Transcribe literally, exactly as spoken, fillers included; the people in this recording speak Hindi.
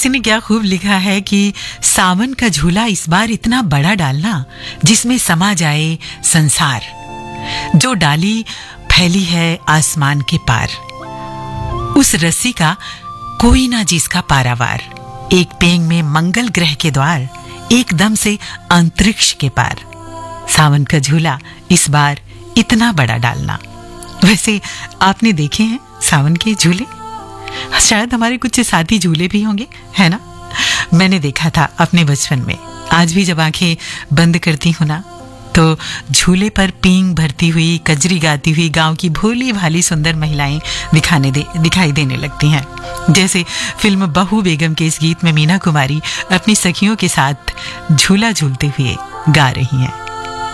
किसी ने क्या खूब लिखा है कि सावन का झूला इस बार इतना बड़ा डालना जिसमें समा जाए संसार, जो डाली फैली है आसमान के पार, उस रस्सी का कोई ना जिसका पारावार, एक पेंग में मंगल ग्रह के द्वार, एकदम से अंतरिक्ष के पार, सावन का झूला इस बार इतना बड़ा डालना। वैसे आपने देखे हैं सावन के झूले? शायद हमारे कुछ साथी झूले भी होंगे, है ना? मैंने देखा था अपने बचपन में। आज भी जब आंखें बंद करती हूं ना तो झूले पर पींग भरती हुई, कजरी गाती हुई गांव की भोली भाली सुंदर महिलाएं दिखाने दे दिखाई देने लगती हैं। जैसे फिल्म बहू बेगम के इस गीत में मीना कुमारी अपनी सखियों के साथ झूला झूलते हुए गा रही हैं।